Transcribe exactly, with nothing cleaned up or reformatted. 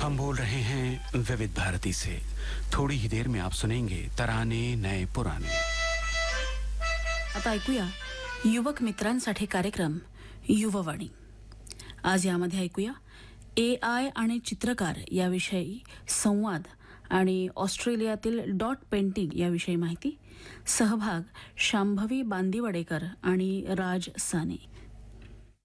हम बोल रहे हैं विविध भारती से। थोड़ी ही देर में आप सुनेंगे तराने नए पुराने। आता ऐकूया युवक मित्रांसाठी कार्यक्रम युववाणी। आज यामध्ये ऐकूया ए आय आणि चित्रकार याविषयी संवाद आणि ऑस्ट्रेलियातील डॉट पेंटिंग याविषयी माहिती। सहभाग शांभवी बांदिवडेकर आणि राज साने।